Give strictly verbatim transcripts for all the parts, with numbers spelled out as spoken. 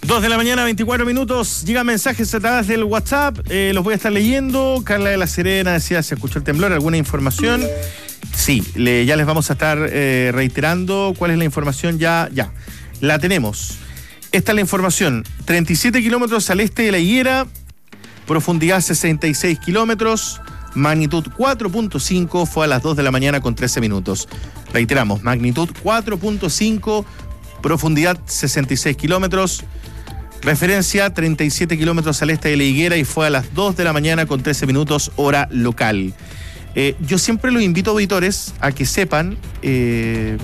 Dos de la mañana, veinticuatro minutos. Llegan mensajes a través del WhatsApp. Eh, los voy a estar leyendo. Carla de la Serena decía, ¿se escuchó el temblor? ¿Alguna información? Sí, le, ya les vamos a estar eh, reiterando cuál es la información. Ya, ya. La tenemos. Esta es la información. treinta y siete kilómetros al este de la Higuera. Profundidad sesenta y seis kilómetros. Magnitud cuatro punto cinco. Fue a las dos de la mañana con trece minutos. Reiteramos, magnitud cuatro punto cinco. Profundidad sesenta y seis kilómetros. Referencia treinta y siete kilómetros al este de la Higuera y fue a las dos de la mañana con trece minutos hora local. Eh, yo siempre los invito, auditores, a que sepan, eh,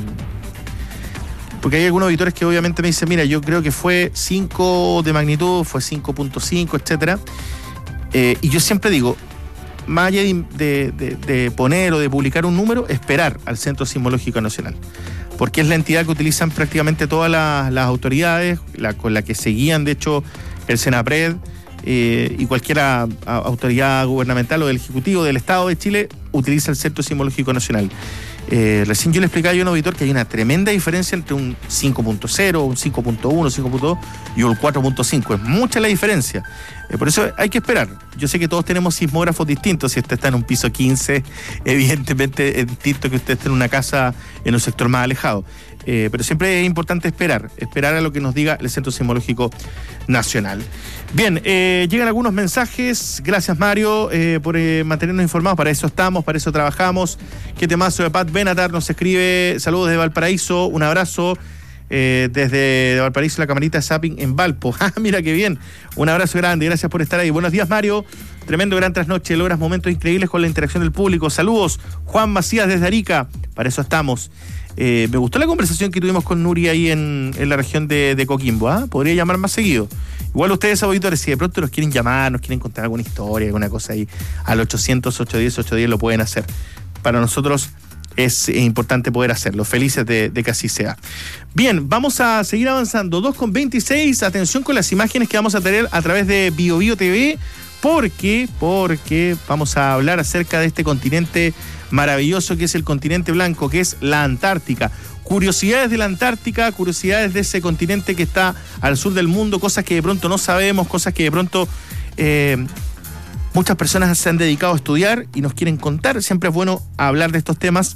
porque hay algunos auditores que obviamente me dicen, mira, yo creo que fue cinco de magnitud, fue cinco punto cinco, etcétera. Eh, y yo siempre digo, más allá de, de, de, de poner o de publicar un número, esperar al Centro Sismológico Nacional, porque es la entidad que utilizan prácticamente todas las, las autoridades, la, con la que se guían, de hecho, el Senapred eh, y cualquier a, a, autoridad gubernamental o del Ejecutivo del Estado de Chile utiliza el Centro Sismológico Nacional. Eh, recién yo le explicaba a un auditor que hay una tremenda diferencia entre un cinco punto cero, un cinco punto uno, cinco punto dos y un cuatro punto cinco. Es mucha la diferencia. Eh, por eso hay que esperar. Yo sé que todos tenemos sismógrafos distintos. Si usted está en un piso quince, evidentemente es distinto que usted esté en una casa en un sector más alejado. Eh, pero siempre es importante esperar, esperar a lo que nos diga el Centro Sismológico Nacional. Bien, eh, llegan algunos mensajes. Gracias, Mario, eh, por eh, mantenernos informados. Para eso estamos, para eso trabajamos. Qué temazo de Pat Benatar nos escribe. Saludos de Valparaíso, un abrazo. Eh, desde Valparaíso, la camarita de Zapping en Valpo. Ah, mira qué bien. Un abrazo grande, gracias por estar ahí. Buenos días, Mario. Tremendo gran trasnoche, logras momentos increíbles con la interacción del público. Saludos, Juan Macías desde Arica. Para eso estamos. Eh, me gustó la conversación que tuvimos con Nuri ahí en, en la región de, de Coquimbo. ¿eh? Podría llamar más seguido. Igual ustedes, auditores, si de pronto nos quieren llamar, nos quieren contar alguna historia, alguna cosa ahí, al ochocientos, ochocientos diez, ochocientos diez lo pueden hacer. Para nosotros es importante poder hacerlo. Felices de, de que así sea. Bien, vamos a seguir avanzando. dos con veintiséis. Atención con las imágenes que vamos a tener a través de Bio Bio T V. Porque, porque vamos a hablar acerca de este continente maravilloso que es el continente blanco, que es la Antártica. Curiosidades de la Antártica, curiosidades de ese continente que está al sur del mundo, cosas que de pronto no sabemos, cosas que de pronto eh, muchas personas se han dedicado a estudiar y nos quieren contar. Siempre es bueno hablar de estos temas.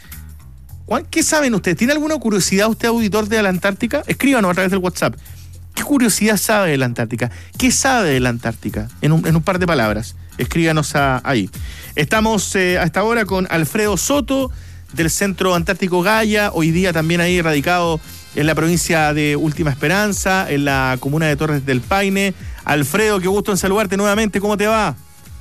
¿Qué saben ustedes? ¿Tiene alguna curiosidad usted, auditor de la Antártica? Escríbanos a través del WhatsApp. ¿Qué curiosidad sabe de la Antártica? ¿Qué sabe de la Antártica? En un, en un par de palabras. Escríbanos a, ahí. Estamos eh, hasta ahora con Alfredo Soto, del Centro Antártico Gaia, hoy día también ahí radicado en la provincia de Última Esperanza, en la comuna de Torres del Paine. Alfredo, qué gusto en saludarte nuevamente. ¿Cómo te va?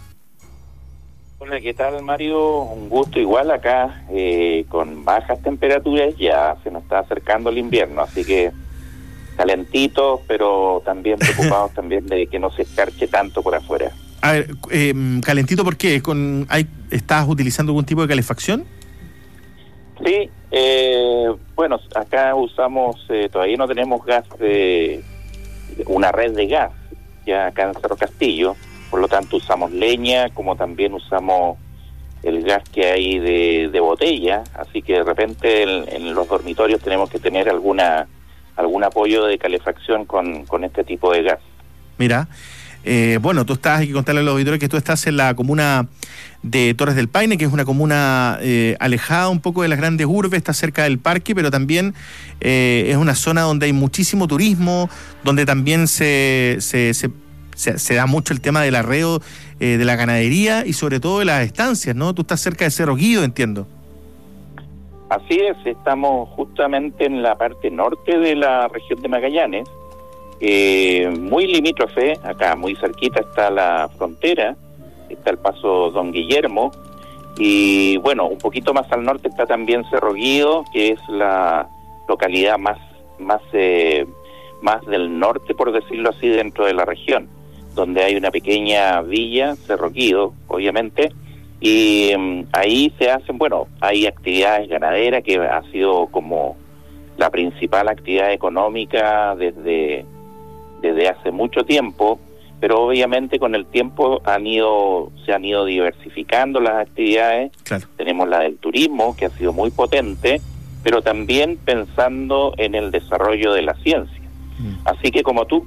Hola, ¿qué tal, Mario? Un gusto igual acá, eh, con bajas temperaturas. Ya se nos está acercando el invierno, así que calentitos, pero también preocupados también de que no se escarche tanto por afuera. A ver, eh, calentito, ¿por qué? ¿Con, hay, ¿Estás utilizando algún tipo de calefacción? Sí, eh, bueno, acá usamos, eh, todavía no tenemos gas, de una red de gas, ya acá en Cerro Castillo, por lo tanto usamos leña, como también usamos el gas que hay de, de botella, así que de repente en, en los dormitorios tenemos que tener alguna algún apoyo de calefacción con, con este tipo de gas. Mira, eh, bueno, tú estás, hay que contarle a los auditores que tú estás en la comuna de Torres del Paine, que es una comuna eh, alejada un poco de las grandes urbes, está cerca del parque, pero también eh, es una zona donde hay muchísimo turismo, donde también se, se, se, se, se da mucho el tema del arreo eh, de la ganadería y sobre todo de las estancias, ¿no? Tú estás cerca de Cerro Guido, entiendo. Así es, estamos justamente en la parte norte de la región de Magallanes, eh, muy limítrofe, acá muy cerquita está la frontera, está el paso Don Guillermo, y bueno, un poquito más al norte está también Cerro Guido, que es la localidad más, más, eh, más del norte, por decirlo así, dentro de la región, donde hay una pequeña villa, Cerro Guido, obviamente, y um, ahí se hacen, bueno, hay actividades ganaderas que ha sido como la principal actividad económica desde, desde hace mucho tiempo, pero obviamente con el tiempo han ido se han ido diversificando las actividades. Claro. Tenemos la del turismo, que ha sido muy potente, pero también pensando en el desarrollo de la ciencia. Mm. Así que como tú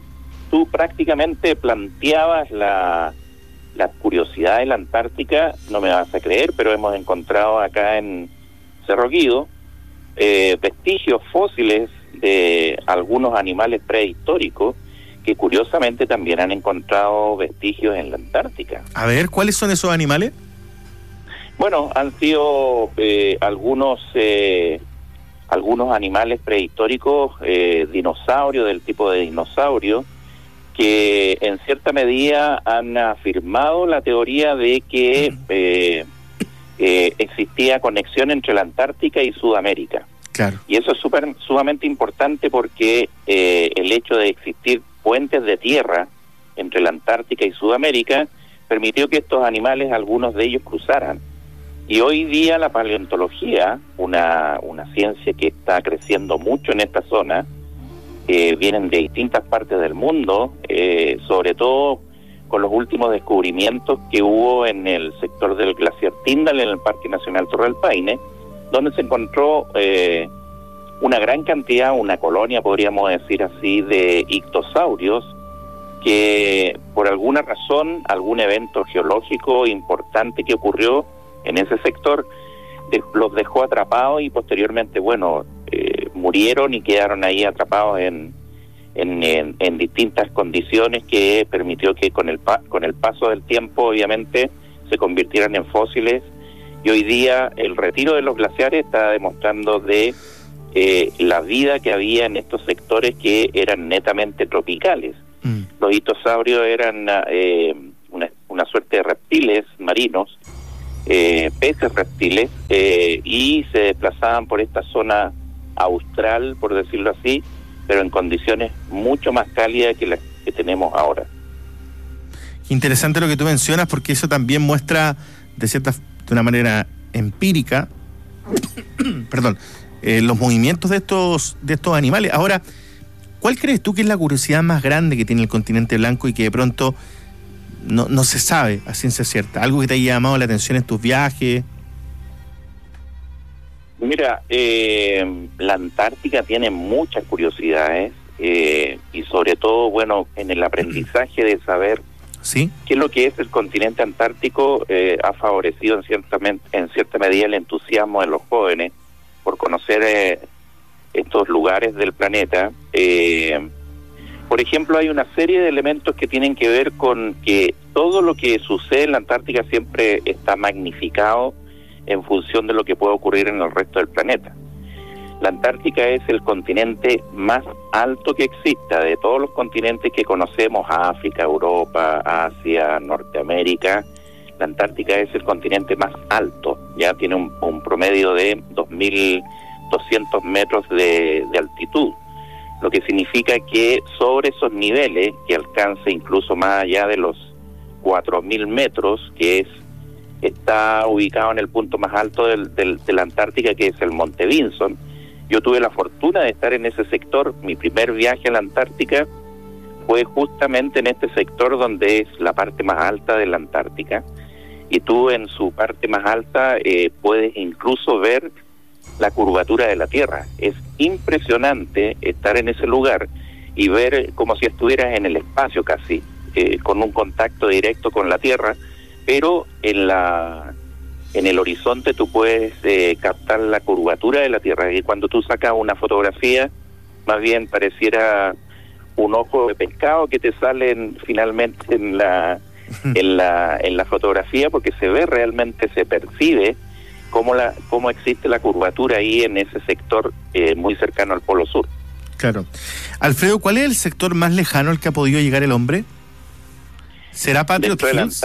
tú prácticamente planteabas la, la curiosidad de la Antártica, no me vas a creer, pero hemos encontrado acá en Cerro Guido eh, vestigios fósiles de algunos animales prehistóricos que curiosamente también han encontrado vestigios en la Antártica. A ver, ¿cuáles son esos animales? Bueno, han sido eh, algunos eh, algunos animales prehistóricos, eh, dinosaurios, del tipo de dinosaurio, que en cierta medida han afirmado la teoría de que eh, eh, existía conexión entre la Antártica y Sudamérica. Claro. Y eso es super, sumamente importante porque eh, el hecho de existir puentes de tierra entre la Antártica y Sudamérica permitió que estos animales, algunos de ellos, cruzaran. Y hoy día la paleontología, una, una ciencia que está creciendo mucho en esta zona, eh, vienen de distintas partes del mundo, eh, sobre todo con los últimos descubrimientos que hubo en el sector del glaciar Tyndall, en el Parque Nacional Torre del Paine, donde se encontró eh, una gran cantidad, una colonia, podríamos decir así, de ictosaurios, que por alguna razón, algún evento geológico importante que ocurrió en ese sector, de, los dejó atrapados y posteriormente, bueno, eh, murieron y quedaron ahí atrapados en, en, en, en distintas condiciones que permitió que con el, pa con el paso del tiempo, obviamente, se convirtieran en fósiles. Y hoy día el retiro de los glaciares está demostrando de eh, la vida que había en estos sectores que eran netamente tropicales. Mm. Los ictosaurios eran eh, una, una suerte de reptiles marinos, eh, peces reptiles, eh, y se desplazaban por esta zona austral, por decirlo así, pero en condiciones mucho más cálidas que las que tenemos ahora. Interesante lo que tú mencionas, porque eso también muestra de cierta de una manera empírica perdón, eh, los movimientos de estos de estos animales. Ahora, ¿cuál crees tú que es la curiosidad más grande que tiene el continente blanco y que de pronto no, no se sabe a ciencia cierta? ¿Algo que te haya llamado la atención en tus viajes? Mira, eh, la Antártica tiene muchas curiosidades eh, y sobre todo, bueno, en el aprendizaje de saber ¿sí? qué es lo que es el continente antártico, eh, ha favorecido en cierta, en cierta medida el entusiasmo de los jóvenes por conocer eh, estos lugares del planeta. Eh, por ejemplo, hay una serie de elementos que tienen que ver con que todo lo que sucede en la Antártica siempre está magnificado en función de lo que puede ocurrir en el resto del planeta. La Antártica es el continente más alto que exista de todos los continentes que conocemos, África, Europa, Asia, Norteamérica. La Antártica es el continente más alto, ya tiene un, un promedio de dos mil doscientos metros de, de altitud, lo que significa que sobre esos niveles, que alcanza incluso más allá de los cuatro mil metros, que es está ubicado en el punto más alto del, del, de la Antártica, que es el Monte Vinson. Yo tuve la fortuna de estar en ese sector. Mi primer viaje a la Antártica fue justamente en este sector donde es la parte más alta de la Antártica, y tú en su parte más alta eh, puedes incluso ver la curvatura de la Tierra. Es impresionante estar en ese lugar y ver como si estuvieras en el espacio casi, eh, con un contacto directo con la Tierra, pero en la en el horizonte tú puedes eh, captar la curvatura de la Tierra, y cuando tú sacas una fotografía, más bien pareciera un ojo de pescado que te sale en, finalmente en la en la en la fotografía, porque se ve realmente, se percibe cómo la cómo existe la curvatura ahí en ese sector eh, muy cercano al Polo Sur. Claro. Alfredo, ¿cuál es el sector más lejano al que ha podido llegar el hombre? ¿Será Patriot Hills?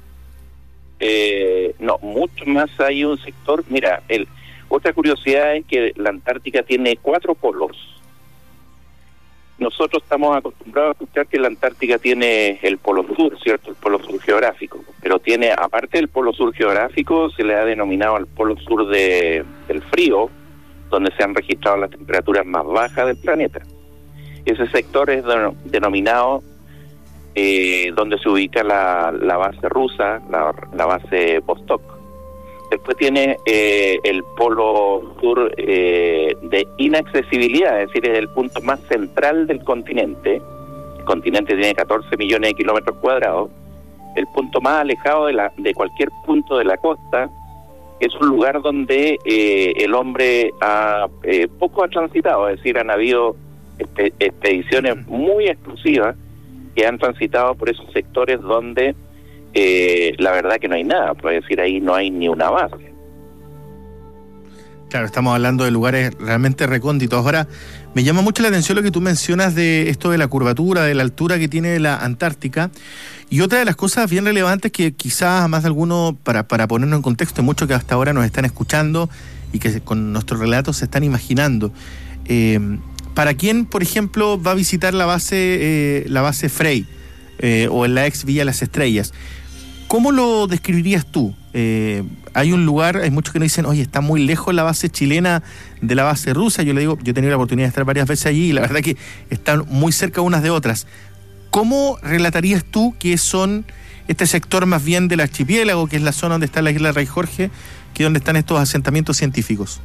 Eh, no, mucho más. Hay un sector, mira, el otra curiosidad es que la Antártica tiene cuatro polos. Nosotros estamos acostumbrados a escuchar que la Antártica tiene el polo sur, ¿cierto? El polo sur geográfico, pero tiene, aparte del polo sur geográfico, se le ha denominado el polo sur de, del frío, donde se han registrado las temperaturas más bajas del planeta. Ese sector es de, denominado Eh, donde se ubica la, la base rusa, la, la base Vostok. Después tiene eh, el polo sur eh, de inaccesibilidad, es decir, es el punto más central del continente, continente tiene catorce millones de kilómetros cuadrados, el punto más alejado de, la, de cualquier punto de la costa es un lugar donde eh, el hombre ha, eh, poco ha transitado, es decir, han habido expe- expediciones muy exclusivas que han transitado por esos sectores donde eh, la verdad que no hay nada, es decir, ahí no hay ni una base. Claro, estamos hablando de lugares realmente recónditos. Ahora, me llama mucho la atención lo que tú mencionas de esto de la curvatura, de la altura que tiene la Antártica. Y otra de las cosas bien relevantes que quizás a más de alguno, para, para ponernos en contexto, muchos que hasta ahora nos están escuchando y que con nuestros relatos se están imaginando. Eh, ¿Para quién, por ejemplo, va a visitar la base, eh, la base Frey eh, o en la ex Villa Las Estrellas? ¿Cómo lo describirías tú? Eh, hay un lugar, hay muchos que nos dicen, oye, está muy lejos la base chilena de la base rusa. Yo le digo, yo he tenido la oportunidad de estar varias veces allí y la verdad que están muy cerca unas de otras. ¿Cómo relatarías tú que son este sector más bien del archipiélago, que es la zona donde está la isla Rey Jorge, que es donde están estos asentamientos científicos?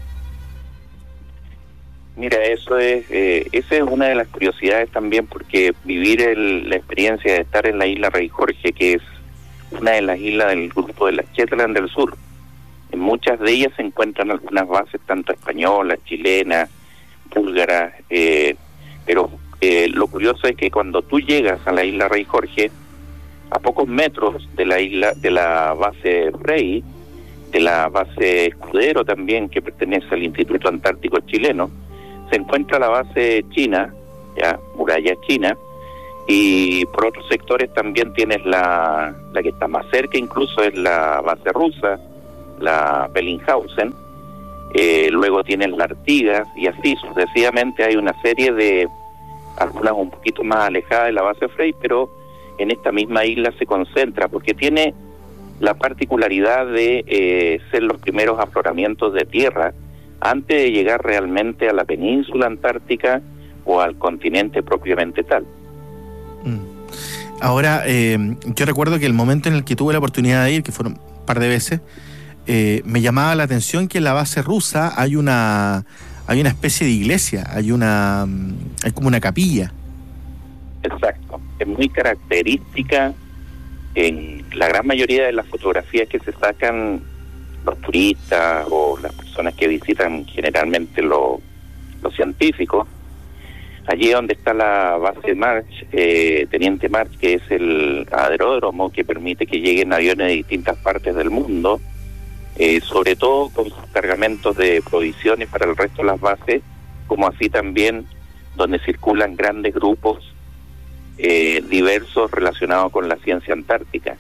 Mira, eso es, eh, esa es una de las curiosidades también, porque vivir el, la experiencia de estar en la isla Rey Jorge, que es una de las islas del grupo de las Shetland del Sur, en muchas de ellas se encuentran algunas bases, tanto españolas, chilenas, búlgaras, eh, pero eh, lo curioso es que cuando tú llegas a la isla Rey Jorge, a pocos metros de la isla, de la base Frey, de la base Escudero también, que pertenece al Instituto Antártico Chileno, se encuentra la base china, ya, muralla china, y por otros sectores también tienes la, la que está más cerca, incluso es la base rusa, la Bellinghausen, eh, luego tienes la Artigas, y así sucesivamente hay una serie de, algunas un poquito más alejadas de la base Frey, pero en esta misma isla se concentra, porque tiene la particularidad de eh, ser los primeros afloramientos de tierra antes de llegar realmente a la península antártica o al continente propiamente tal. Ahora, eh, yo recuerdo que el momento en el que tuve la oportunidad de ir, que fueron un par de veces, eh, me llamaba la atención que en la base rusa hay una hay una especie de iglesia, hay una hay como una capilla. Exacto, es muy característica en la gran mayoría de las fotografías que se sacan los turistas o las personas que visitan generalmente lo, los científicos. Allí donde está la base March, eh, Teniente March, que es el aeródromo que permite que lleguen aviones de distintas partes del mundo, eh, sobre todo con sus cargamentos de provisiones para el resto de las bases, como así también donde circulan grandes grupos eh, diversos relacionados con la ciencia antártica.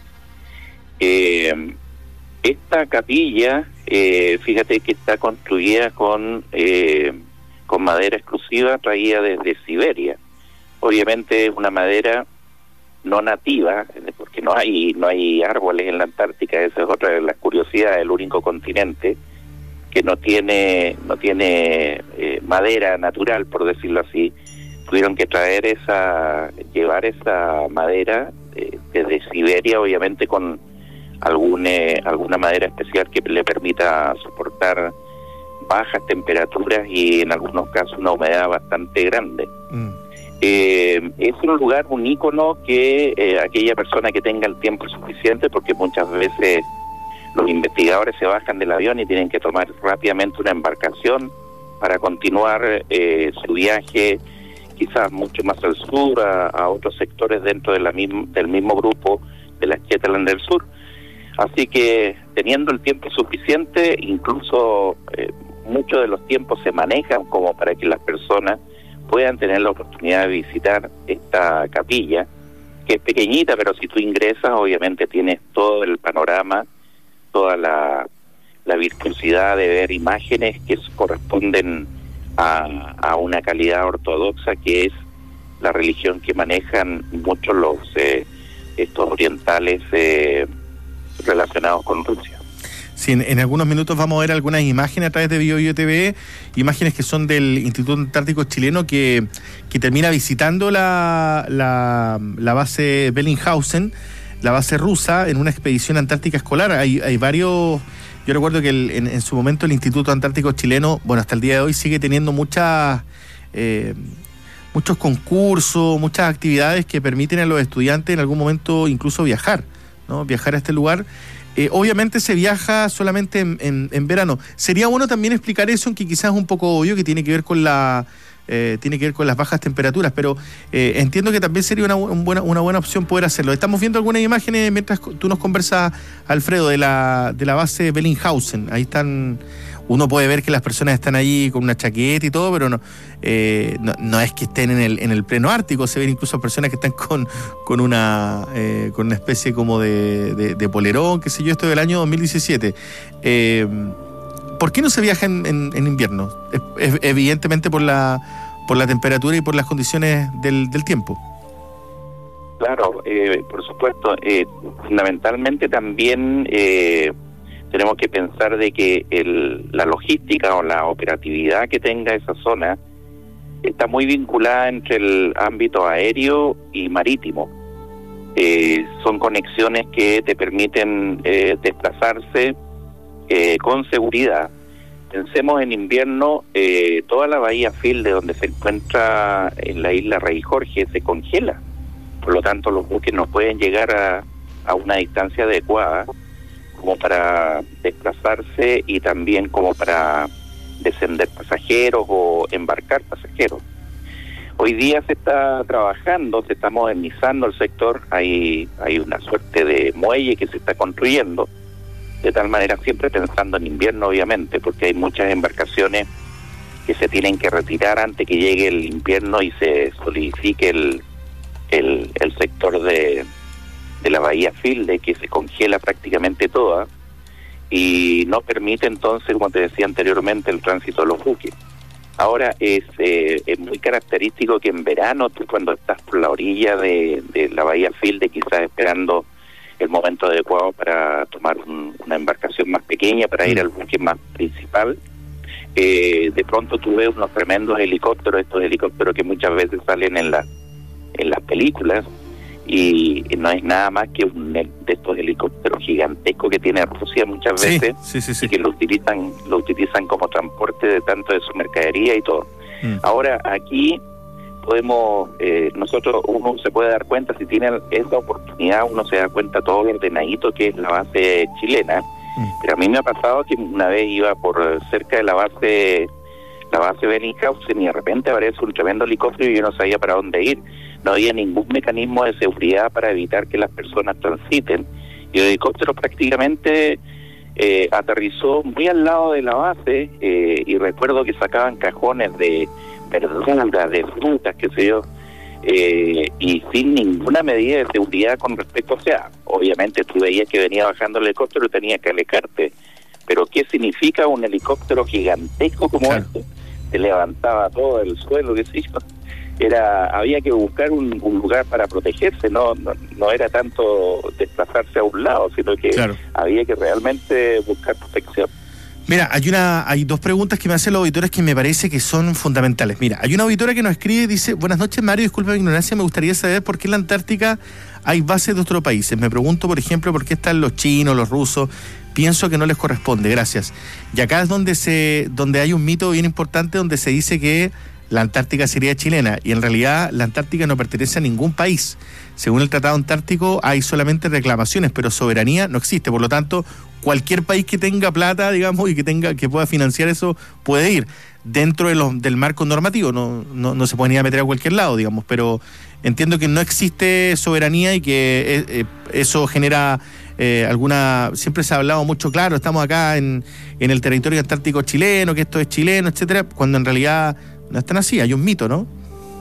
Eh, esta capilla, eh, fíjate que está construida con... Eh, con madera exclusiva traída desde Siberia. Obviamente es una madera no nativa, porque no hay no hay árboles en la Antártica. Esa es otra de las curiosidades, el único continente que no tiene no tiene eh, madera natural, por decirlo así. Tuvieron que traer esa, llevar esa madera eh, desde Siberia, obviamente con algún, eh, alguna madera especial que le permita soportar bajas temperaturas y en algunos casos una humedad bastante grande. Mm. Eh, es un lugar, un ícono que eh, aquella persona que tenga el tiempo suficiente, porque muchas veces los investigadores se bajan del avión y tienen que tomar rápidamente una embarcación para continuar eh, su viaje, quizás mucho más al sur, a, a otros sectores dentro de la misma, del mismo grupo de las Shetland del Sur. Así que teniendo el tiempo suficiente, incluso eh, muchos de los tiempos se manejan como para que las personas puedan tener la oportunidad de visitar esta capilla, que es pequeñita, pero si tú ingresas, obviamente tienes todo el panorama, toda la, la virtuosidad de ver imágenes que corresponden a, a una calidad ortodoxa, que es la religión que manejan muchos los eh, estos orientales eh, relacionados con Rusia. Sí, en, en algunos minutos vamos a ver algunas imágenes a través de BioBio T V, imágenes que son del Instituto Antártico Chileno que, que termina visitando la, la, la base Bellinghausen, la base rusa, en una expedición antártica escolar. Hay, hay varios... Yo recuerdo que el, en, en su momento el Instituto Antártico Chileno, bueno, hasta el día de hoy sigue teniendo muchas... Eh, muchos concursos, muchas actividades que permiten a los estudiantes en algún momento incluso viajar, ¿no? Viajar a este lugar. Eh, obviamente se viaja solamente en, en, en verano. Sería bueno también explicar eso, en que quizás es un poco obvio, que tiene que ver con la eh, tiene que ver con las bajas temperaturas, pero eh, entiendo que también sería una, un buena, una buena opción poder hacerlo. Estamos viendo algunas imágenes mientras tú nos conversas, Alfredo, de la, de la base Bellinghausen. Ahí están, uno puede ver que las personas están ahí con una chaqueta y todo, pero no, eh, no, no es que estén en el, en el pleno ártico. Se ven incluso personas que están con, con una eh, con una especie como de, de, de polerón, qué sé yo, esto del año dos mil diecisiete. Eh, ¿Por qué no se viaja en, en, en invierno? Es, es, evidentemente por la por la temperatura y por las condiciones del, del tiempo. Claro, eh, por supuesto. Eh, fundamentalmente también eh, tenemos que pensar de que el, la logística o la operatividad que tenga esa zona está muy vinculada entre el ámbito aéreo y marítimo. Eh, son conexiones que te permiten eh, desplazarse eh, con seguridad. Pensemos en invierno, eh, toda la bahía Field, de donde se encuentra en la isla Rey Jorge, se congela. Por lo tanto, los buques no pueden llegar a, a una distancia adecuada como para desplazarse y también como para descender pasajeros o embarcar pasajeros. Hoy día se está trabajando, se está modernizando el sector, hay, hay una suerte de muelle que se está construyendo, de tal manera siempre pensando en invierno, obviamente, porque hay muchas embarcaciones que se tienen que retirar antes que llegue el invierno y se solidifique el, el, el sector de, de la bahía Field, de que se congela prácticamente toda y no permite entonces, como te decía anteriormente, el tránsito de los buques. Ahora es, eh, es muy característico que en verano, tú cuando estás por la orilla de, de la bahía Field, quizás esperando el momento adecuado para tomar un, una embarcación más pequeña, para ir al buque más principal, eh, de pronto tú ves unos tremendos helicópteros, estos helicópteros que muchas veces salen en, la, en las películas, y no es nada más que un de estos helicópteros gigantescos que tiene Rusia muchas sí, veces, sí, sí, sí. y que lo utilizan lo utilizan como transporte de tanto de su mercadería y todo. Mm. Ahora aquí podemos, eh, nosotros, uno se puede dar cuenta, si tiene esa oportunidad, uno se da cuenta todo lo ordenadito que es la base chilena, mm. pero a mí me ha pasado que una vez iba por cerca de la base la base Bellinghausen y de repente aparece un tremendo helicóptero y yo no sabía para dónde ir. No había ningún mecanismo de seguridad para evitar que las personas transiten, y el helicóptero prácticamente eh, aterrizó muy al lado de la base, eh, y recuerdo que sacaban cajones de verduras, de frutas, qué sé yo, eh, y sin ninguna medida de seguridad con respecto, o sea, obviamente tú veías que venía bajando el helicóptero y tenías que alejarte, pero ¿qué significa un helicóptero gigantesco como claro. este? Se levantaba todo el suelo, qué sé yo. Era, había que buscar un, un lugar para protegerse, no, no no era tanto desplazarse a un lado, sino que claro. había que realmente buscar protección. Mira, hay una, hay dos preguntas que me hacen los auditores que me parece que son fundamentales. Mira, hay una auditora que nos escribe y dice: buenas noches, Mario, disculpa mi ignorancia, me gustaría saber por qué en la Antártica hay bases de otros países. Me pregunto, por ejemplo, por qué están los chinos, los rusos. Pienso que no les corresponde, gracias. Y acá es donde se, donde hay un mito bien importante, donde se dice que la Antártica sería chilena, y en realidad la Antártica no pertenece a ningún país. Según el Tratado Antártico hay solamente reclamaciones, pero soberanía no existe. Por lo tanto, cualquier país que tenga plata, digamos, y que tenga que pueda financiar eso, puede ir dentro de los, del marco normativo. No, no, no se puede ni a meter a cualquier lado, digamos, pero entiendo que no existe soberanía y que eh, eso genera eh, alguna... Siempre se ha hablado mucho, claro, estamos acá en, en el territorio antártico chileno, que esto es chileno, etcétera, cuando en realidad no es tan así, hay un mito, ¿no?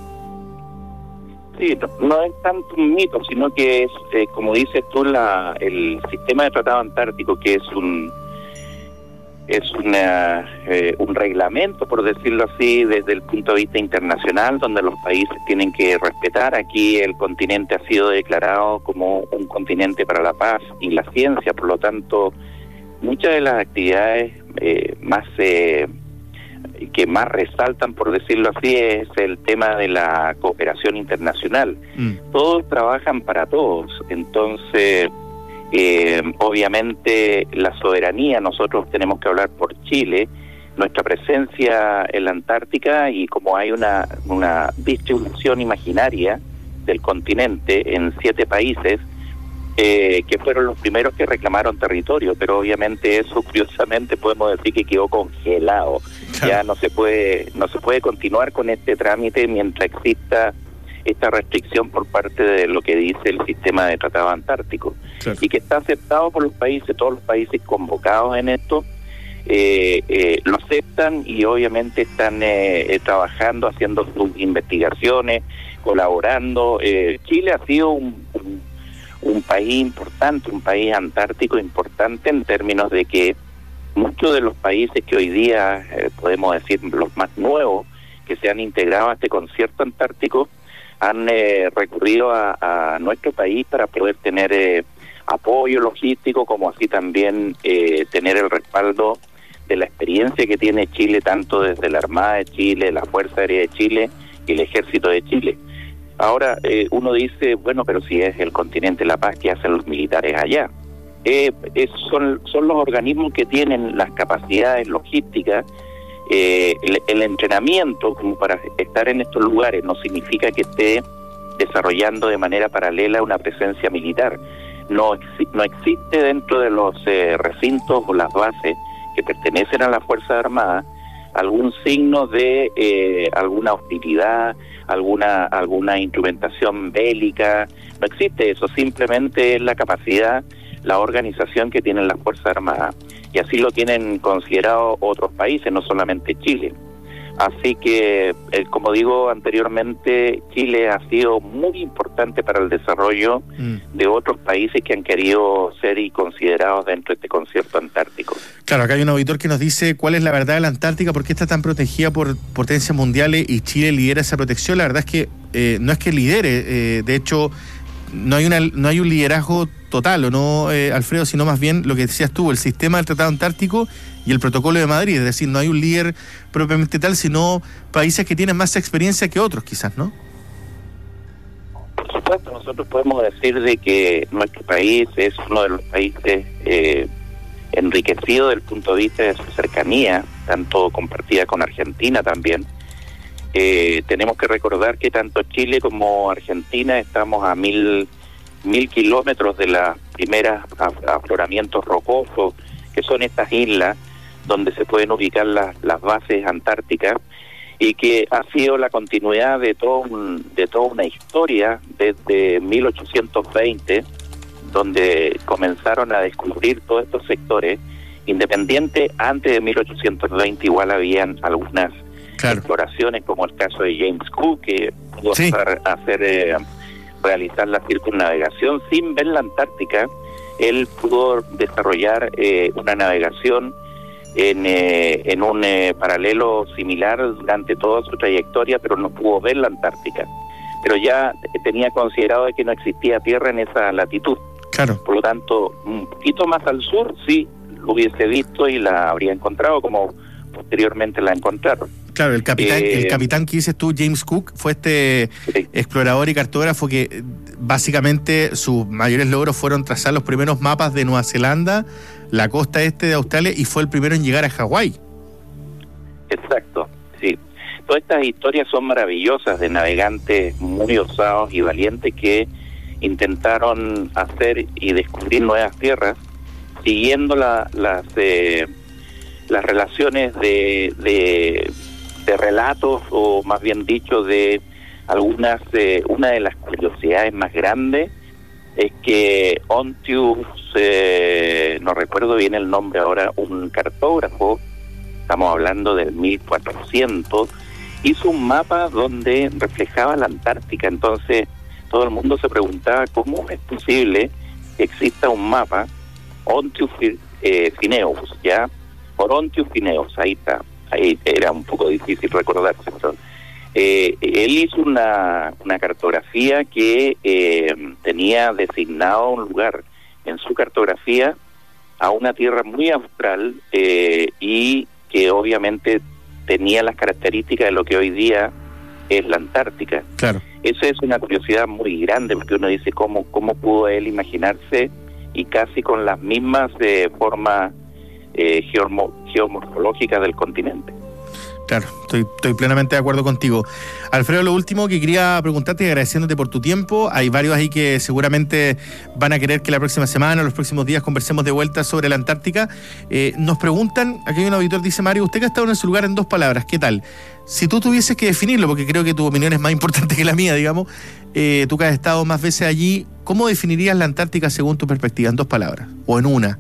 Sí, no es tanto un mito, sino que es, eh, como dices tú, la, el sistema de tratado antártico, que es un es una, eh, un reglamento, por decirlo así, desde el punto de vista internacional, donde los países tienen que respetar. Aquí el continente ha sido declarado como un continente para la paz y la ciencia, por lo tanto, muchas de las actividades eh, más... Eh, que más resaltan, por decirlo así, es el tema de la cooperación internacional. Mm. Todos trabajan para todos, entonces eh, obviamente la soberanía, nosotros tenemos que hablar por Chile, nuestra presencia en la Antártica, y como hay una, una distribución imaginaria del continente en siete países, eh, que fueron los primeros que reclamaron territorio, pero obviamente eso, curiosamente, podemos decir que quedó congelado. Claro. Ya no se puede, no se puede continuar con este trámite mientras exista esta restricción por parte de lo que dice el sistema de tratado antártico, claro. Y que está aceptado por los países, todos los países convocados en esto, eh, eh, lo aceptan, y obviamente están eh, eh, trabajando, haciendo sus investigaciones, colaborando. Eh, Chile ha sido un, un, un país importante, un país antártico importante en términos de que muchos de los países que hoy día, eh, podemos decir los más nuevos, que se han integrado a este concierto antártico, han eh, recurrido a, a nuestro país para poder tener eh, apoyo logístico, como así también eh, tener el respaldo de la experiencia que tiene Chile, tanto desde la Armada de Chile, la Fuerza Aérea de Chile y el Ejército de Chile. Ahora, eh, uno dice, bueno, pero si es el continente La Paz, ¿qué hacen los militares allá? Eh, es, son, son los organismos que tienen las capacidades logísticas. Eh, el, el entrenamiento como para estar en estos lugares no significa que esté desarrollando de manera paralela una presencia militar. No, no existe dentro de los eh, recintos o las bases que pertenecen a la Fuerza Armada algún signo de eh, alguna hostilidad, alguna alguna instrumentación bélica. No existe eso, simplemente es la capacidad, la organización que tienen las Fuerzas Armadas. Y así lo tienen considerado otros países, no solamente Chile. Así que, eh, como digo anteriormente, Chile ha sido muy importante para el desarrollo mm. de otros países que han querido ser y considerados dentro de este concierto antártico. Claro, acá hay un auditor que nos dice cuál es la verdad de la Antártica, por qué está tan protegida por potencias mundiales y Chile lidera esa protección. La verdad es que eh, no es que lidere, eh, de hecho, no hay una no hay un liderazgo total, ¿o no, eh, Alfredo? Sino más bien lo que decías tú, el sistema del Tratado Antártico y el Protocolo de Madrid. Es decir, no hay un líder propiamente tal, sino países que tienen más experiencia que otros, quizás, ¿no? Por supuesto, nosotros podemos decir de que nuestro país es uno de los países eh, enriquecidos desde el punto de vista de su cercanía, tanto compartida con Argentina también. Eh, tenemos que recordar que tanto Chile como Argentina estamos a mil mil kilómetros de las primeras afloramientos rocosos, que son estas islas donde se pueden ubicar las, las bases antárticas, y que ha sido la continuidad de todo un, de toda una historia desde mil ochocientos veinte, donde comenzaron a descubrir todos estos sectores. Independiente, antes de mil ochocientos veinte igual habían algunas claro. exploraciones, como el caso de James Cook, que pudo sí. hacer, hacer eh, realizar la circunnavegación sin ver la Antártica. Él pudo desarrollar eh, una navegación en, eh, en un eh, paralelo similar durante toda su trayectoria, pero no pudo ver la Antártica. Pero ya tenía considerado de que no existía tierra en esa latitud. Claro. Por lo tanto, un poquito más al sur, sí, lo hubiese visto y la habría encontrado, como posteriormente la encontraron. Claro, el capitán, eh, el capitán que dices tú, James Cook, fue este sí. explorador y cartógrafo que básicamente sus mayores logros fueron trazar los primeros mapas de Nueva Zelanda, la costa este de Australia, y fue el primero en llegar a Hawái. Exacto, sí. Todas estas historias son maravillosas de navegantes muy osados y valientes que intentaron hacer y descubrir nuevas tierras, siguiendo la, las eh, las relaciones de, de de relatos, o más bien dicho, de algunas, eh, una de las curiosidades más grandes es que Ontius, eh, no recuerdo bien el nombre ahora, un cartógrafo, estamos hablando del mil cuatrocientos, hizo un mapa donde reflejaba la Antártica. Entonces todo el mundo se preguntaba cómo es posible que exista un mapa, Ontius eh, Phineus, ¿ya? Por Ontius Phineus, ahí está. Ahí era un poco difícil recordarse. Pero, eh, él hizo una, una cartografía que eh, tenía designado un lugar en su cartografía a una tierra muy austral eh, y que obviamente tenía las características de lo que hoy día es la Antártica. Claro. Esa es una curiosidad muy grande, porque uno dice cómo, cómo pudo él imaginarse, y casi con las mismas eh, formas eh, geomo- geomorfológicas del continente. Claro, estoy, estoy plenamente de acuerdo contigo. Alfredo, lo último que quería preguntarte, agradeciéndote por tu tiempo. Hay varios ahí que seguramente van a querer que la próxima semana o los próximos días conversemos de vuelta sobre la Antártica. Eh, nos preguntan, aquí hay un auditor, dice Mario, usted que ha estado en ese lugar en dos palabras, ¿qué tal? Si tú tuvieses que definirlo, porque creo que tu opinión es más importante que la mía, digamos, eh, tú que has estado más veces allí, ¿cómo definirías la Antártica según tu perspectiva? En dos palabras, o en una.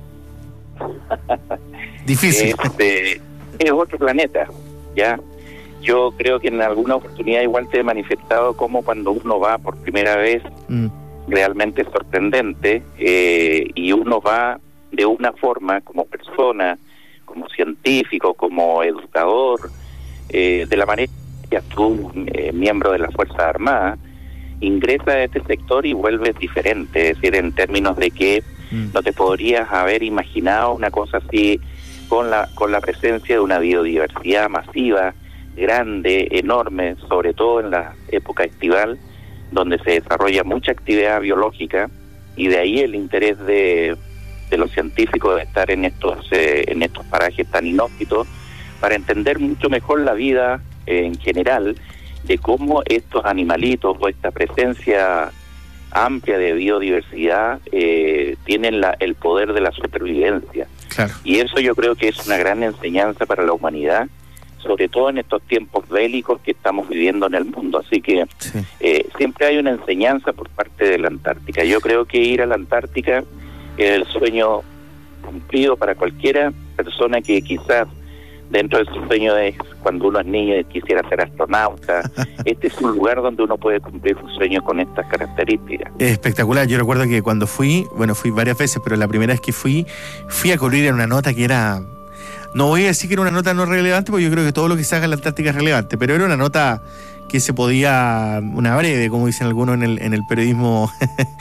Difícil. Este, es otro planeta, ¿ya? Yo creo que en alguna oportunidad igual te he manifestado como cuando uno va por primera vez, mm. realmente sorprendente, eh, y uno va de una forma como persona, como científico, como educador, eh, de la manera que tú, eh, miembro de las Fuerzas Armadas, ingresa a este sector y vuelves diferente, es decir, en términos de que mm. no te podrías haber imaginado una cosa así, con la con la presencia de una biodiversidad masiva, grande, enorme, sobre todo en la época estival, donde se desarrolla mucha actividad biológica, y de ahí el interés de, de los científicos de estar en estos eh, en estos parajes tan inhóspitos, para entender mucho mejor la vida eh, en general, de cómo estos animalitos o esta presencia amplia de biodiversidad eh, tienen la, el poder de la supervivencia. Claro. Y eso yo creo que es una gran enseñanza para la humanidad, sobre todo en estos tiempos bélicos que estamos viviendo en el mundo. Así que sí. eh, siempre hay una enseñanza por parte de la Antártica. Yo creo que ir a la Antártica es el sueño cumplido para cualquiera persona que quizás dentro de su sueño es cuando uno es niño y quisiera ser astronauta. Este es un lugar donde uno puede cumplir sus sueños con estas características. Es espectacular. Yo recuerdo que cuando fui, bueno, fui varias veces, pero la primera vez que fui, fui a cubrir en una nota que era... No voy a decir que era una nota no relevante, porque yo creo que todo lo que se haga en la Antártica es relevante, pero era una nota que se podía, una breve, como dicen algunos en el, en el periodismo,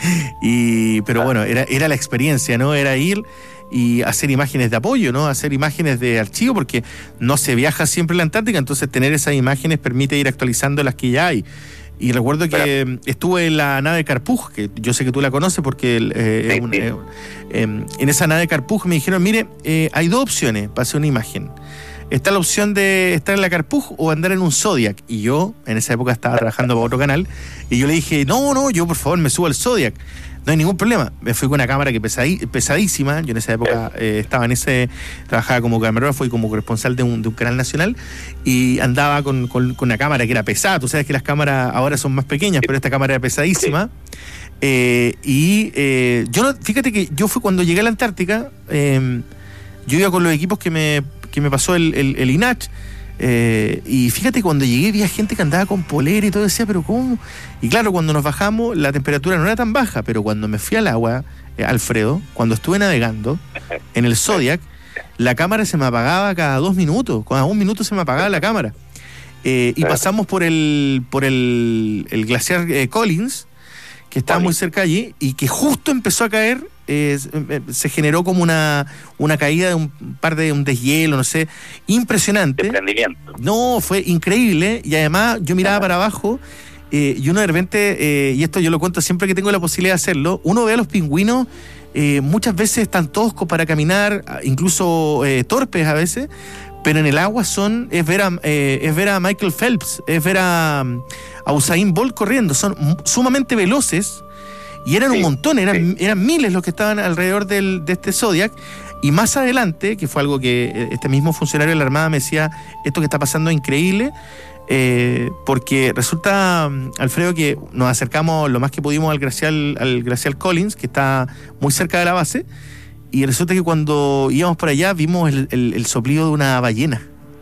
y pero bueno, era, era la experiencia, ¿no? Era ir y hacer imágenes de apoyo, ¿no? Hacer imágenes de archivo, porque no se viaja siempre a la Antártica, entonces tener esas imágenes permite ir actualizando las que ya hay. Y recuerdo que Pero, estuve en la nave Carpuje, que yo sé que tú la conoces porque eh, sí, un, sí. Eh, eh, en esa nave Carpuje me dijeron, mire, eh, hay dos opciones para hacer una imagen. Está la opción de estar en la Carpuje o andar en un Zodiac. Y yo, en esa época, estaba trabajando para otro canal, y yo le dije, no, no, yo por favor me subo al Zodiac. No hay ningún problema. Me fui con una cámara que pesadí, pesadísima. Yo en esa época eh, estaba en ese, trabajaba como camarógrafo y como corresponsal de un, de un canal nacional, y andaba con, con, con una cámara que era pesada. Tú sabes que las cámaras ahora son más pequeñas, pero esta cámara era pesadísima. Eh, y eh, yo no, fíjate que yo fui cuando llegué a la Antártica, eh, yo iba con los equipos que me, que me pasó el, el, el I N A C. Eh, y fíjate, cuando llegué había gente que andaba con polera y todo, decía, pero ¿cómo? Y claro, cuando nos bajamos la temperatura no era tan baja, pero cuando me fui al agua, eh, Alfredo, cuando estuve navegando en el Zodiac, la cámara se me apagaba cada dos minutos, cada un minuto se me apagaba la cámara. Eh, y pasamos por el por el, el glaciar eh, Collins, que estaba muy cerca allí, y que justo empezó a caer. Eh, se generó como una una caída de un par de un deshielo, no sé, impresionante. No, fue increíble, y además yo miraba para abajo eh, y uno de repente, eh, y esto yo lo cuento siempre que tengo la posibilidad de hacerlo, uno ve a los pingüinos, eh, muchas veces están toscos para caminar, incluso eh, torpes a veces, pero en el agua son, es ver a, eh, es ver a Michael Phelps, es ver a, a Usain Bolt corriendo, son sumamente veloces. Y eran sí, un montón, eran, sí. eran miles los que estaban alrededor del, de este Zodiac. Y más adelante, que fue algo que este mismo funcionario de la Armada me decía, esto que está pasando es increíble, eh, porque resulta, Alfredo, que nos acercamos lo más que pudimos al glacial, al glacial Collins, que está muy cerca de la base, y resulta que cuando íbamos por allá vimos el, el, el soplido de una ballena.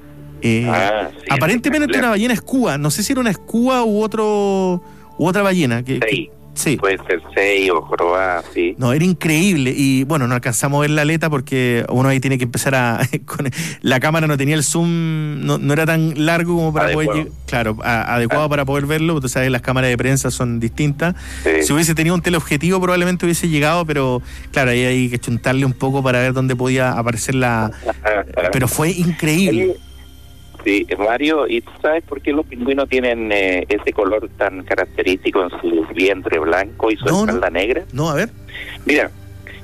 Eh, ah, sí, aparentemente sí, una ballena escúa, no sé si era una escúa u, otro, u otra ballena. Que, sí. que, Sí. Puede ser seis o jorobada, sí. No, era increíble. Y bueno, no alcanzamos a ver la aleta porque uno ahí tiene que empezar a... Con, la cámara no tenía el zoom, no, no era tan largo como para adecuado. poder... Claro, a, adecuado ah. para poder verlo. Tú sabes, las cámaras de prensa son distintas. Sí. Si hubiese tenido un teleobjetivo probablemente hubiese llegado, pero claro, ahí hay que chuntarle un poco para ver dónde podía aparecer la... Pero fue increíble. Sí, Mario, ¿y tú sabes por qué los pingüinos tienen eh, ese color tan característico en su vientre blanco y su no, espalda no. negra? No, a ver. Mira,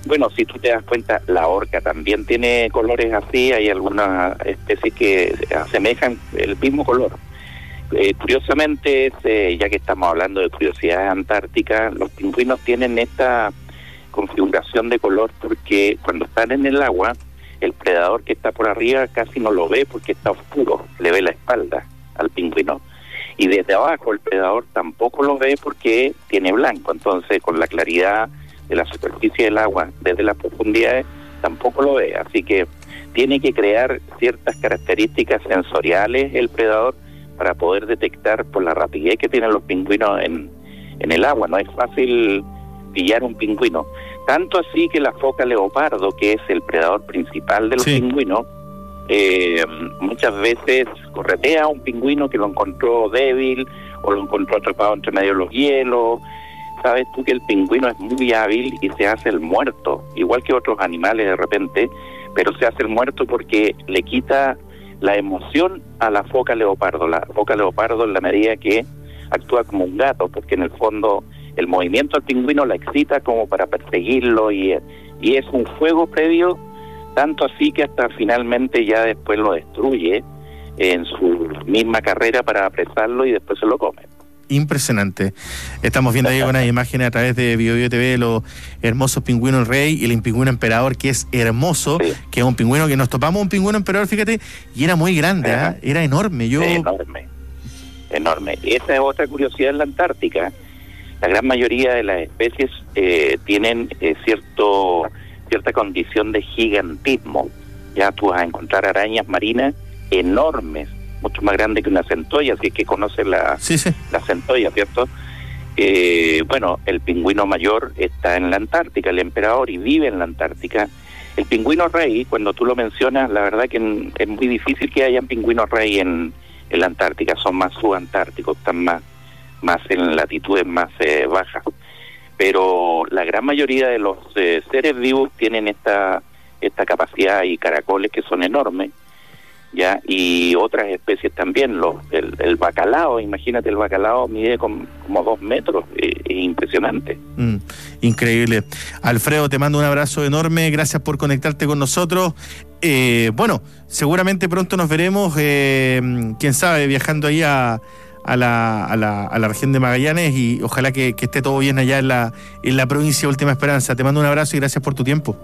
Bueno, si tú te das cuenta, la orca también tiene colores así, hay algunas especies que asemejan el mismo color. Eh, curiosamente, eh, ya que estamos hablando de curiosidades antárticas, los pingüinos tienen esta configuración de color porque cuando están en el agua, el predador que está por arriba casi no lo ve porque está oscuro, le ve la espalda al pingüino. Y desde abajo el predador tampoco lo ve porque tiene blanco, entonces con la claridad de la superficie del agua desde las profundidades tampoco lo ve, así que tiene que crear ciertas características sensoriales el predador para poder detectar por la rapidez que tienen los pingüinos en, en el agua. No es fácil pillar un pingüino, tanto así que la foca leopardo, que es el predador principal de los sí. pingüinos, eh, muchas veces corretea a un pingüino que lo encontró débil o lo encontró atrapado entre medio de los hielos. Sabes tú que el pingüino es muy hábil y se hace el muerto, igual que otros animales de repente, pero se hace el muerto porque le quita la emoción a la foca leopardo. La foca leopardo en la medida que actúa como un gato, porque en el fondo el movimiento del pingüino la excita como para perseguirlo y, y es un juego previo, tanto así que hasta finalmente ya después lo destruye en su misma carrera para apresarlo y después se lo come. Impresionante. Estamos viendo ahí unas imágenes a través de Bio Bio T V, los hermosos pingüinos rey y el pingüino emperador, que es hermoso, sí. que es un pingüino que nos topamos, un pingüino emperador, fíjate, y era muy grande, ¿eh? Era enorme. Yo... Sí, enorme, enorme. Esa es otra curiosidad en la Antártica. La gran mayoría de las especies eh, tienen eh, cierto cierta condición de gigantismo. Ya tú vas a encontrar arañas marinas enormes, mucho más grande que una centolla, así que conoce la, sí, sí. la centolla, ¿cierto? Eh, bueno, el pingüino mayor está en la Antártica, el emperador, y vive en la Antártica. El pingüino rey, cuando tú lo mencionas, la verdad que en, es muy difícil que hayan pingüinos rey en, en la Antártica, son más subantárticos, están más, más en latitudes más eh, bajas. Pero la gran mayoría de los eh, seres vivos tienen esta, esta capacidad, y caracoles que son enormes, ya, y otras especies también. Los el, el bacalao, imagínate, el bacalao mide con, como dos metros, es, es impresionante. Mm, increíble. Alfredo, te mando un abrazo enorme, gracias por conectarte con nosotros. Eh, bueno, seguramente pronto nos veremos, eh, quién sabe, viajando ahí a, a, la, a, la, a la región de Magallanes, y ojalá que, que esté todo bien allá en la, en la provincia de Última Esperanza. Te mando un abrazo y gracias por tu tiempo.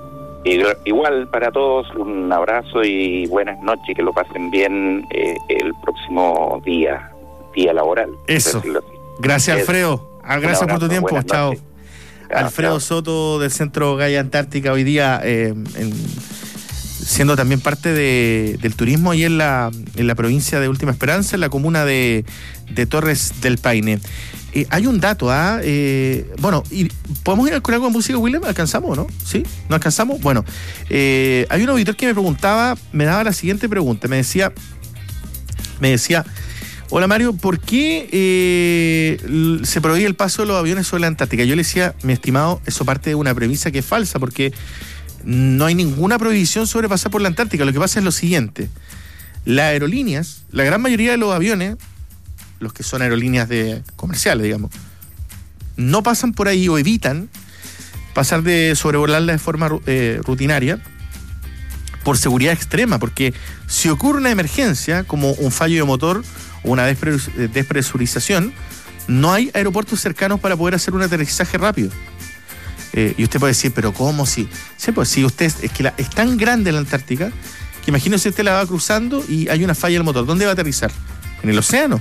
Igual para todos, un abrazo y buenas noches, que lo pasen bien eh, el próximo día, día laboral. Eso. Gracias, Alfredo. Ah, gracias abrazo, por tu tiempo. Chao. Alfredo chao. Soto, del Centro Gaia Antártica, hoy día eh, en, siendo también parte de, del turismo ahí en la, en la provincia de Última Esperanza, en la comuna de, de Torres del Paine. Eh, hay un dato, ¿ah? ¿eh? Bueno, y ¿podemos ir con algo de música, William? ¿Alcanzamos, no? ¿Sí? ¿No alcanzamos? Bueno, eh, hay un auditor que me preguntaba, me daba la siguiente pregunta, me decía, me decía, hola Mario, ¿por qué eh, se prohíbe el paso de los aviones sobre la Antártica? Yo le decía, mi estimado, eso parte de una premisa que es falsa, porque no hay ninguna prohibición sobre pasar por la Antártica. Lo que pasa es lo siguiente, las aerolíneas, la gran mayoría de los aviones, los que son aerolíneas de comerciales, digamos, no pasan por ahí o evitan pasar de sobrevolarla de forma eh, rutinaria por seguridad extrema, porque si ocurre una emergencia como un fallo de motor o una despresurización, no hay aeropuertos cercanos para poder hacer un aterrizaje rápido. Eh, y usted puede decir, pero ¿cómo? Si, sí, pues, si usted es que la, es tan grande la Antártica que imagínese usted la va cruzando y hay una falla del motor. ¿Dónde va a aterrizar? En el océano.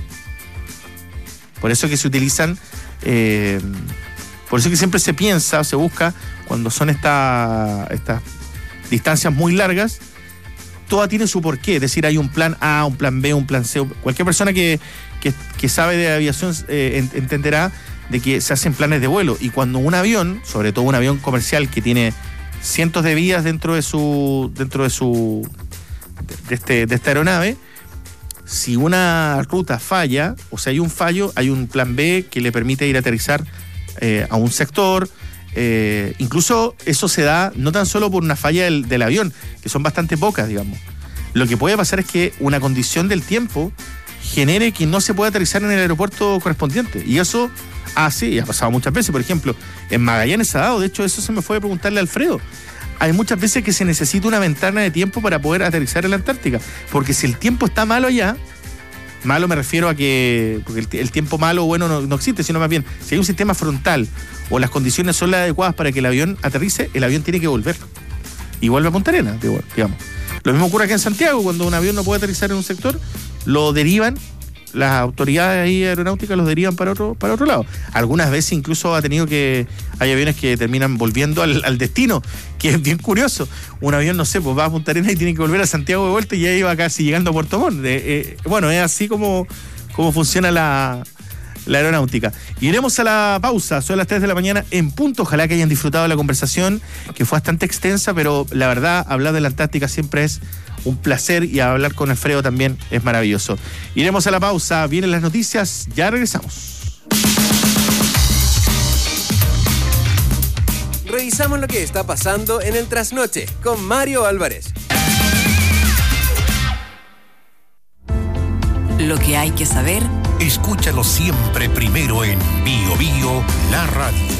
Por eso que se utilizan, eh, por eso que siempre se piensa o se busca, cuando son estas estas distancias muy largas, toda tiene su porqué. Es decir, hay un plan A, un plan B, un plan C. Cualquier persona que, que, que sabe de aviación eh, entenderá de que se hacen planes de vuelo. Y cuando un avión, sobre todo un avión comercial que tiene cientos de vías dentro de su, dentro de su, de, este, de esta aeronave, si una ruta falla, o sea, hay un fallo, hay un plan B que le permite ir a aterrizar eh, a un sector. Eh, incluso eso se da no tan solo por una falla del, del avión, que son bastante pocas, digamos. Lo que puede pasar es que una condición del tiempo genere que no se pueda aterrizar en el aeropuerto correspondiente. Y eso Ah, sí, ha pasado muchas veces. Por ejemplo, en Magallanes ha dado, de hecho, eso se me fue a preguntarle a Alfredo. Hay muchas veces que se necesita una ventana de tiempo para poder aterrizar en la Antártica. Porque si el tiempo está malo allá, malo me refiero a que, porque el, el tiempo malo o bueno no, no existe, sino más bien, si hay un sistema frontal o las condiciones son las adecuadas para que el avión aterrice, el avión tiene que volver. Y vuelve a Punta Arenas, digamos. Lo mismo ocurre aquí en Santiago, cuando un avión no puede aterrizar en un sector, lo derivan, las autoridades ahí aeronáuticas los derivan para otro, para otro lado. Algunas veces incluso ha tenido que, hay aviones que terminan volviendo al, al destino, que es bien curioso. Un avión, no sé, pues va a Punta Arenas y tiene que volver a Santiago de vuelta y ya iba casi llegando a Puerto Montt. Eh, eh, bueno, es así como, como funciona la, la aeronáutica. Y iremos a la pausa, son las tres de la mañana en punto. Ojalá que hayan disfrutado de la conversación, que fue bastante extensa, pero la verdad, hablar de la Antártica siempre es un placer y hablar con Alfredo también es maravilloso. Iremos a la pausa, vienen las noticias, ya regresamos. Revisamos lo que está pasando en el trasnoche con Mario Álvarez. Lo que hay que saber, escúchalo siempre primero en Bio Bio, la radio.